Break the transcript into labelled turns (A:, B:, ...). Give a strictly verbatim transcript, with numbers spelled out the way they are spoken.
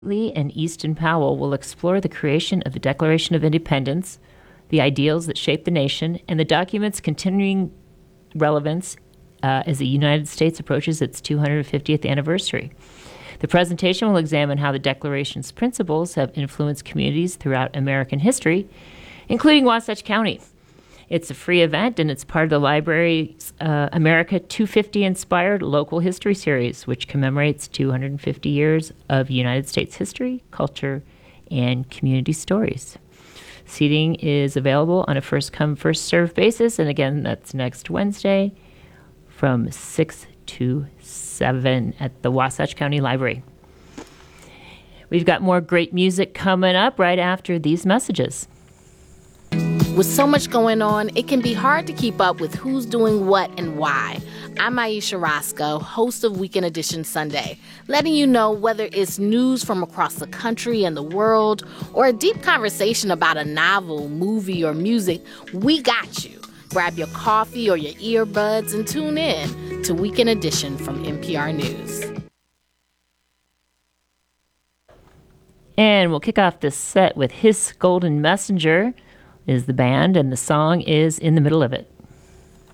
A: Lee and Easton Powell will explore the creation of the Declaration of Independence, the ideals that shape the nation, and the document's continuing relevance uh, as the United States approaches its two hundred fiftieth anniversary. The presentation will examine how the Declaration's principles have influenced communities throughout American history, including Wasatch County. It's a free event, and it's part of the library's uh, America two fifty-inspired local history series, which commemorates two hundred fifty years of United States history, culture, and community stories. Seating is available on a first-come, first-served basis, and again, that's next Wednesday from six to seven at the Wasatch County Library. We've got more great music coming up right after these messages.
B: With so much going on, it can be hard to keep up with who's doing what and why. I'm Aisha Roscoe, host of Weekend Edition Sunday, letting you know whether it's news from across the country and the world or a deep conversation about a novel, movie, or music, we got you. Grab your coffee or your earbuds and tune in to Weekend Edition from N P R News.
A: And we'll kick off this set with His Golden Messenger is the band, and the song is In the Middle of It.